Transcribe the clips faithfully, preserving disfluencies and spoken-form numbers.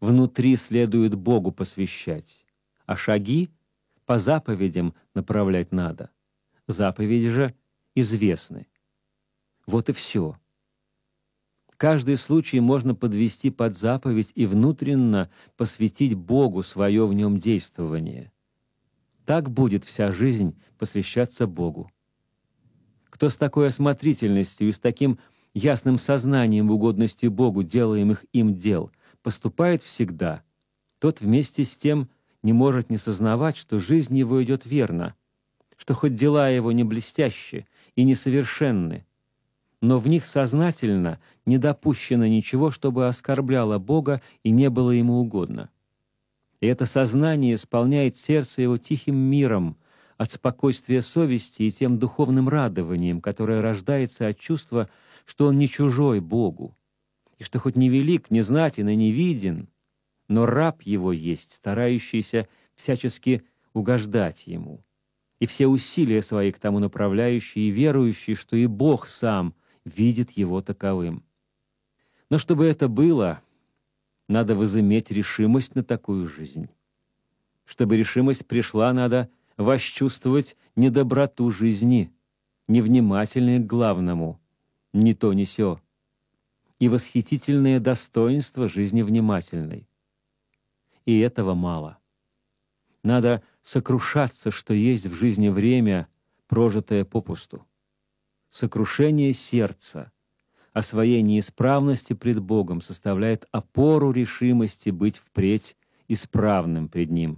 внутри следует Богу посвящать, а шаги по заповедям направлять надо. Заповеди же известны. Вот и все. Каждый случай можно подвести под заповедь и внутренно посвятить Богу свое в нем действование. Так будет вся жизнь посвящаться Богу. Кто с такой осмотрительностью и с таким ясным сознанием угодности Богу делаемых им дел поступает всегда, тот вместе с тем не может не сознавать, что жизнь его идет верно, что хоть дела его не блестящие и несовершенны, но в них сознательно не допущено ничего, чтобы оскорбляло Бога и не было ему угодно. И это сознание исполняет сердце его тихим миром от спокойствия совести и тем духовным радованием, которое рождается от чувства, что он не чужой Богу, и что хоть не велик, не знатен и не виден, но раб его есть, старающийся всячески угождать ему, и все усилия свои к тому направляющий и верующий, что и Бог сам видит его таковым. Но чтобы это было, надо возыметь решимость на такую жизнь. Чтобы решимость пришла, надо восчувствовать недоброту жизни, невнимательность к главному, ни то ни сё, и восхитительное достоинство жизни внимательной. И этого мало. Надо сокрушаться, что есть в жизни время, прожитое попусту. Сокрушение сердца о своей неисправности пред Богом составляет опору решимости быть впредь исправным пред Ним.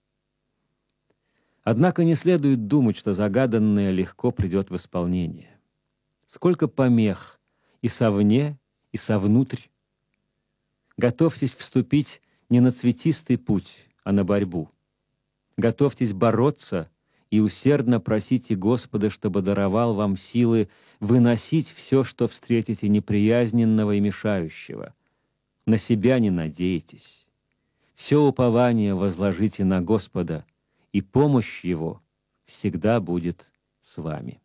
Однако не следует думать, что загаданное легко придет в исполнение. Сколько помех и совне, и совнутрь. Готовьтесь вступить не на цветистый путь, а на борьбу. Готовьтесь бороться и усердно просите Господа, чтобы даровал вам силы выносить все, что встретите неприязненного и мешающего. На себя не надейтесь. Все упование возложите на Господа, и помощь Его всегда будет с вами.